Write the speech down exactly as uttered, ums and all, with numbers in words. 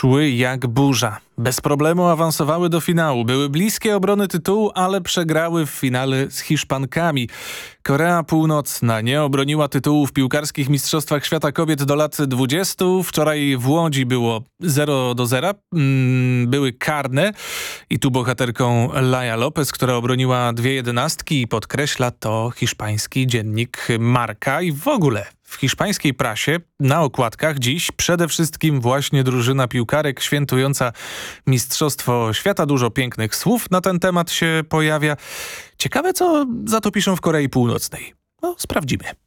szły jak burza. Bez problemu awansowały do finału. Były bliskie obrony tytułu, ale przegrały w finale z Hiszpankami. Korea Północna nie obroniła tytułu w piłkarskich mistrzostwach świata kobiet do lat dwudziestu. Wczoraj w Łodzi było zero do zera. Były karne i tu bohaterką Laia Lopez, która obroniła dwie jedenastki i podkreśla to hiszpański dziennik Marca. I w ogóle w hiszpańskiej prasie na okładkach dziś przede wszystkim właśnie drużyna piłkarek świętująca Mistrzostwo Świata. Dużo pięknych słów na ten temat się pojawia. Ciekawe, co za to piszą w Korei Północnej. No, sprawdzimy.